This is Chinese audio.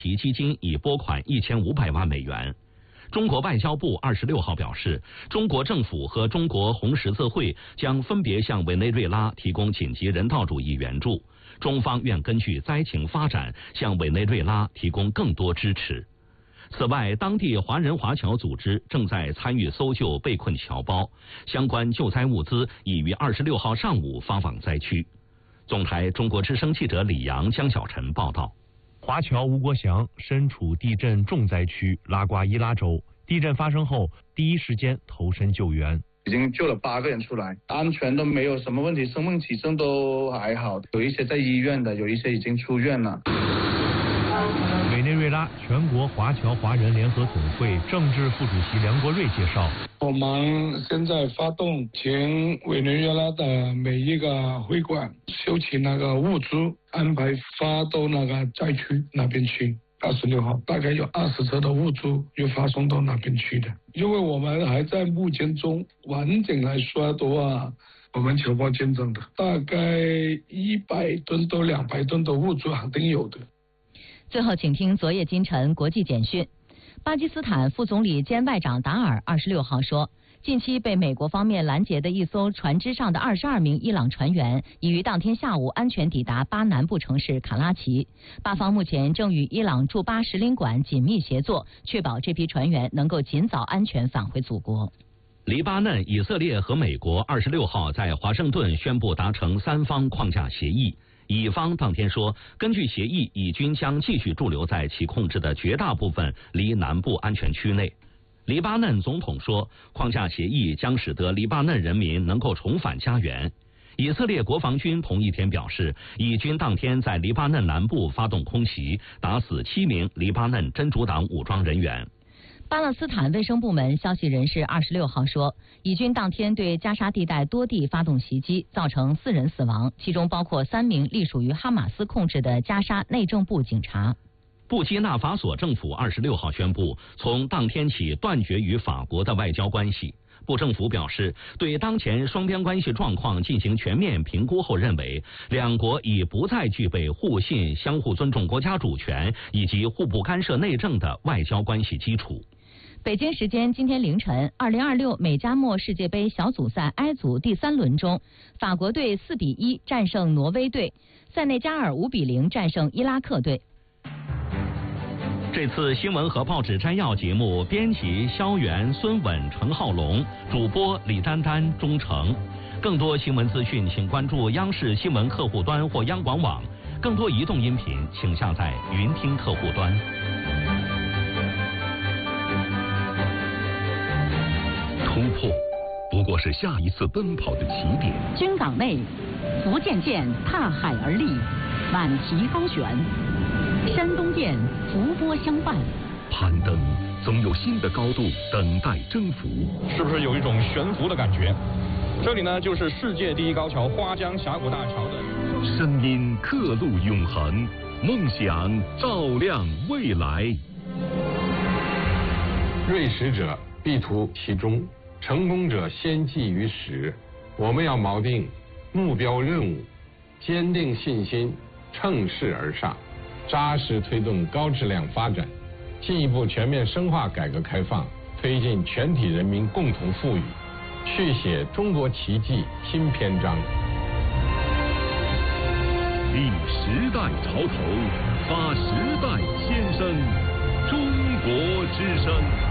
其基金已拨款1500万美元。中国外交部26号表示，中国政府和中国红十字会将分别向委内瑞拉提供紧急人道主义援助，中方愿根据灾情发展向委内瑞拉提供更多支持。此外，当地华人华侨组织正在参与搜救被困侨胞，相关救灾物资已于26号上午发往灾区。总台中国之声记者李阳、江小晨报道。 华侨吴国祥身处地震重灾区拉瓜伊拉州，地震发生后第一时间投身救援， 已经救了8个人出来，安全都没有什么问题，生命体征都还好，有一些在医院的，有一些已经出院了。 委内瑞拉全国华侨华人联合总会政治副主席梁国瑞介绍， 我们现在发动请委内瑞拉的每一个会馆收起那个物资，安排发到那个灾区那边去。26号大概有20车的物资又发送到那边去的，因为我们还在募捐中，完整来说的话，我们侨胞捐赠的大概100吨到200吨的物资肯定有的。 最后，请听昨夜今晨国际简讯。巴基斯坦副总理兼外长达尔26号说，近期被美国方面拦截的一艘船只上的22名伊朗船员已于当天下午安全抵达巴南部城市卡拉奇。巴方目前正与伊朗驻巴使领馆紧密协作，确保这批船员能够尽早安全返回祖国。 黎巴嫩、以色列和美国26号在华盛顿宣布达成3方框架协议。以方当天说，根据协议，以军将继续驻留在其控制的绝大部分离南部安全区内。黎巴嫩总统说，框架协议将使得黎巴嫩人民能够重返家园。以色列国防军同一天表示，以军当天在黎巴嫩南部发动空袭，打死7名黎巴嫩真主党武装人员。 巴勒斯坦卫生部门消息人士26号说，以军当天对加沙地带多地发动袭击，造成4人死亡，其中包括3名隶属于哈马斯控制的加沙内政部警察。 布基纳法索政府26号宣布，从当天起断绝与法国的外交关系。布政府表示，对当前双边关系状况进行全面评估后，认为两国已不再具备互信、相互尊重国家主权以及互不干涉内政的外交关系基础。 北京时间今天凌晨，2026美加墨世界杯小组赛 I 组第3轮中，法国队4-1战胜挪威队，塞内加尔5-0战胜伊拉克队。 这次新闻和报纸摘要节目，编辑肖元、孙稳、程浩龙，主播李丹丹、钟诚。更多新闻资讯，请关注央视新闻客户端或央广网。更多移动音频，请下载云听客户端。 突破不过是下一次奔跑的起点。 军港内，福建舰踏海而立，满旗高悬；山东舰伏波相伴。 攀登总有新的高度等待征服， 是不是有一种悬浮的感觉？这里呢，就是世界第一高桥花江峡谷大桥的声音刻录永恒，梦想照亮未来。 锐识者必图其中，成功者先记于始。我们要锚定目标任务，坚定信心，乘势而上，扎实推动高质量发展，进一步全面深化改革开放，推进全体人民共同富裕，续写中国奇迹新篇章。 立时代潮头，发时代先声，中国之声。